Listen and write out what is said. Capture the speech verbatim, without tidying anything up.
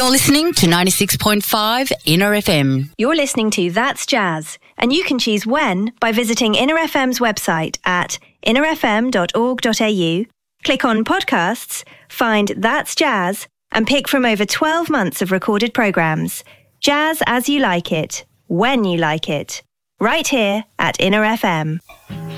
You're listening to ninety-six point five Inner F M. You're listening to That's Jazz, and you can choose when by visiting Inner F M's website at inner f m dot org dot a u, click on Podcasts, find That's Jazz, and pick from over twelve months of recorded programmes. Jazz as you like it, when you like it. Right here at Inner F M.